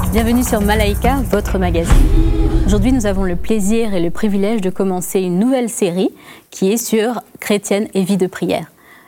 Bienvenue sur Malaika, votre magazine. Aujourd'hui, nous avons le plaisir et le privilège de commencer une nouvelle série qui est sur chrétienne et vie de prière.